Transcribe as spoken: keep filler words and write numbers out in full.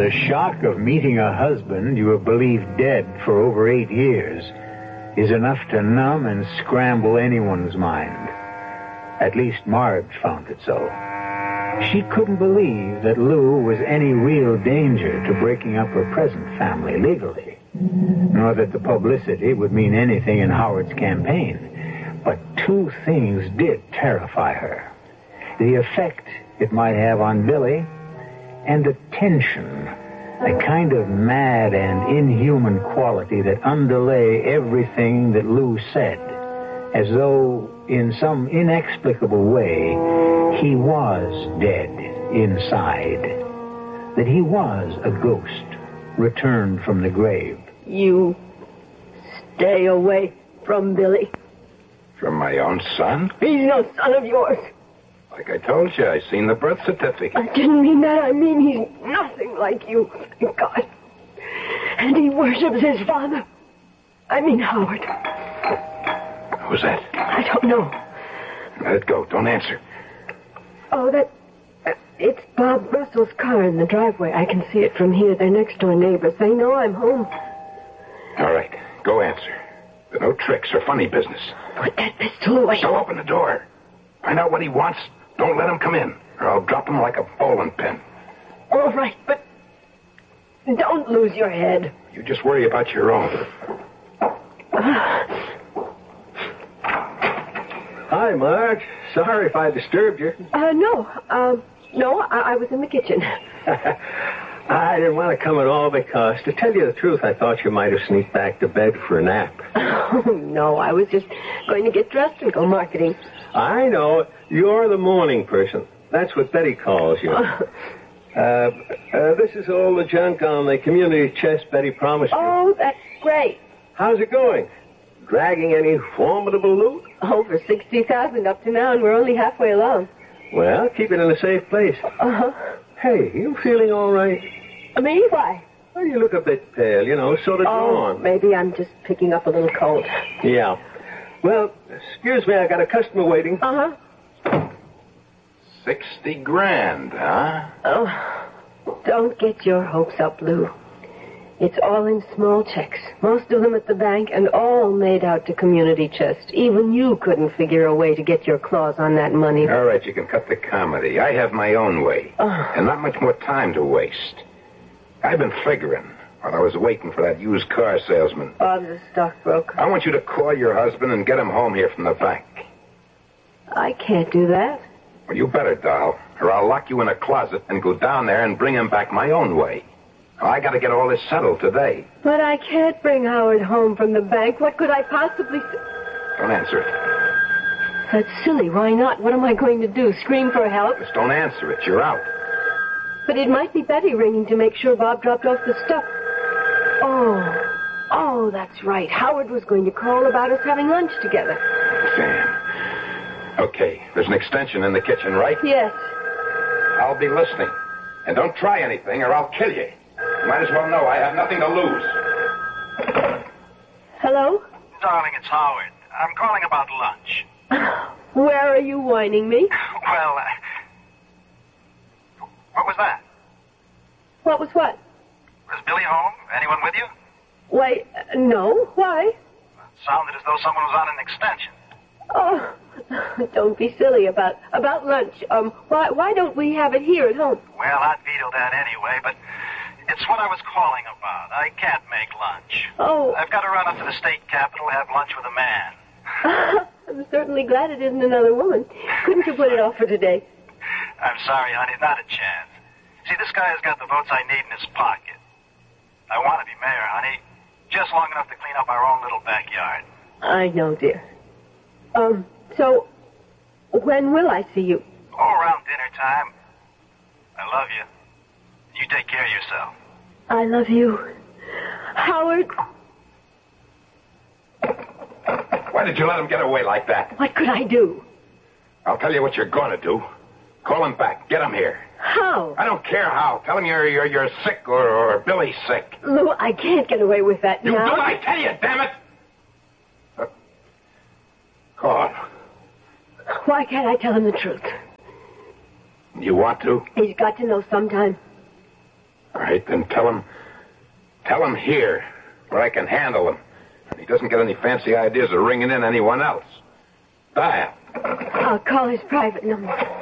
The shock of meeting a husband you have believed dead for over eight years is enough to numb and scramble anyone's mind. At least Marge found it so. She couldn't believe that Lou was any real danger to breaking up her present family legally, nor that the publicity would mean anything in Howard's campaign. But two things did terrify her. The effect it might have on Billy, and the tension, a kind of mad and inhuman quality that underlay everything that Lou said, as though, in some inexplicable way, he was dead inside, that he was a ghost returned from the grave. You stay away from Billy. From my own son? He's no son of yours. Like I told you, I seen the birth certificate. I didn't mean that. I mean he's nothing like you. Thank God. And he worships his father. I mean Howard. Who's that? I don't know. Let it go. Don't answer. Oh, that... Uh, it's Bob Russell's car in the driveway. I can see it from here. They're next-door neighbors. They know I'm home. All right. Go answer. There are no tricks or funny business. Put that pistol away. Don't open the door. Find out what he wants. Don't let him come in, or I'll drop him like a bowling pin. All right, but don't lose your head. You just worry about your own. Hi, Marge. Sorry if I disturbed you. Uh, no. Um, no, I, I was in the kitchen. I didn't want to come at all because, to tell you the truth, I thought you might have sneaked back to bed for a nap. Oh, no, I was just going to get dressed and go marketing. I know. You're the morning person. That's what Betty calls you. uh, uh, this is all the junk on the community chest Betty promised you. Oh, that's great. How's it going? Dragging any formidable loot? Over sixty thousand up to now, and we're only halfway along. Well, keep it in a safe place. Uh-huh. Hey, you feeling all right? Me? Why? Well, you look a bit pale, you know, sort of drawn. Oh, maybe I'm just picking up a little cold. Yeah. Well, excuse me, I got a customer waiting. Uh-huh. Sixty grand, huh? Oh, don't get your hopes up, Lou. It's all in small checks, most of them at the bank, and all made out to Community Chest. Even you couldn't figure a way to get your claws on that money. All right, you can cut the comedy. I have my own way, Oh. and not much more time to waste. I've been figuring while I was waiting for that used car salesman. Bob's a stockbroker. I want you to call your husband and get him home here from the bank. I can't do that. Well, you better, doll, or I'll lock you in a closet and go down there and bring him back my own way. I got to get all this settled today. But I can't bring Howard home from the bank. What could I possibly... Don't answer it. That's silly. Why not? What am I going to do? Scream for help? Just don't answer it. You're out. But it might be Betty ringing to make sure Bob dropped off the stuff. Oh. Oh, that's right. Howard was going to call about us having lunch together. Sam. Okay, there's an extension in the kitchen, right? Yes. I'll be listening. And don't try anything or I'll kill you. You might as well know I have nothing to lose. Hello? Darling, it's Howard. I'm calling about lunch. Where are you whining me? Well, uh, what was that? What was what? Was Billy home? Anyone with you? Why, uh, no. Why? It sounded as though someone was on an extension. Oh, don't be silly about about lunch. Um, why why don't we have it here at home? Well, I'd veto that anyway, but it's what I was calling about. I can't make lunch. Oh. I've got to run up to the state capitol, have lunch with a man. I'm certainly glad it isn't another woman. Couldn't you put it off for today? I'm sorry, honey, not a chance. See, this guy has got the votes I need in his pocket. I want to be mayor, honey, just long enough to clean up our own little backyard. I know, dear. Um, so, when will I see you? Oh, around dinner time. I love you. You take care of yourself. I love you. Howard. Why did you let him get away like that? What could I do? I'll tell you what you're going to do. Call him back. Get him here. How? I don't care how. Tell him you're you're, you're sick or, or Billy's sick. Lou, I can't get away with that You now. do, I tell you, damn it. Uh, call him. Why can't I tell him the truth? You want to? He's got to know sometime. All right, then tell him, tell him here, where I can handle him. And he doesn't get any fancy ideas of ringing in anyone else. Dial. I'll call his private number.